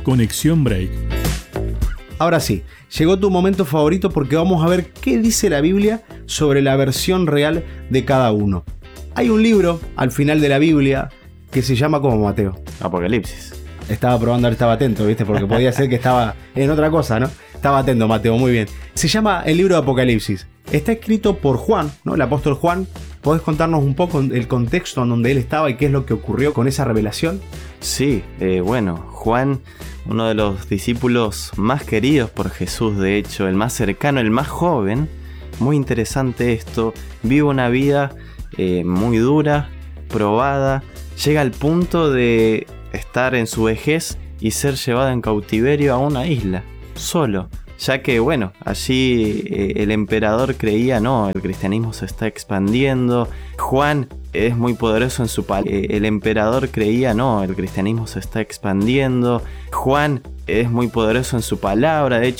Conexión Break. Ahora sí, llegó tu momento favorito porque vamos a ver qué dice la Biblia sobre la versión real de cada uno. Hay un libro al final de la Biblia que se llama como Mateo. Apocalipsis. Estaba probando, ahora estaba atento, ¿viste? Porque podía ser que estaba en otra cosa, ¿no? Estaba atento, Mateo, muy bien. Se llama el libro de Apocalipsis. Está escrito por Juan, ¿no? El apóstol Juan. ¿Podés contarnos un poco el contexto en donde él estaba y qué es lo que ocurrió con esa revelación? Sí, Juan, uno de los discípulos más queridos por Jesús, de hecho, el más cercano, el más joven. Muy interesante esto. Vive una vida muy dura, probada. Llega al punto de estar en su vejez y ser llevado en cautiverio a una isla, solo. Ya que, allí el emperador creía, no, el cristianismo se está expandiendo. Juan es muy poderoso en su palabra. El emperador creía, no, el cristianismo se está expandiendo. Juan es muy poderoso en su palabra. De hecho,